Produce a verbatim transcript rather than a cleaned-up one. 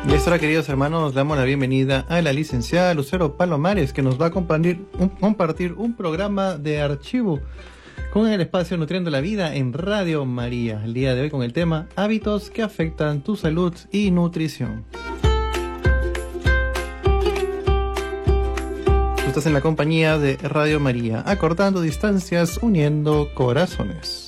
Y es hora, queridos hermanos, damos la bienvenida a la licenciada Lucero Palomares, que nos va a compartir un, compartir un programa de archivo con el espacio Nutriendo la Vida en Radio María. El día de hoy con el tema hábitos que afectan tu salud y nutrición. Tú estás en la compañía de Radio María, acortando distancias, uniendo corazones.